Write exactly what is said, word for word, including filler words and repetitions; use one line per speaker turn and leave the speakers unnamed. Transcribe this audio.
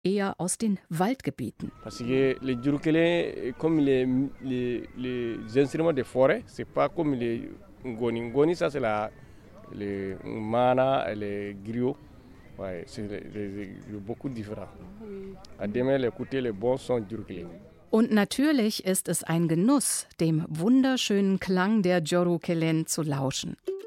eher aus den Waldgebieten.
Parce que les djurukelen, comme les, les, les instruments de forêt, c'est pas comme les ngoni. Ngoni, ça c'est la, les mana, les griots. Ouais, c'est les, les, les, beaucoup différent. À demain, écouter les bons sons djurukelen.
Und natürlich ist es ein Genuss, dem wunderschönen Klang der Djurukelen zu lauschen.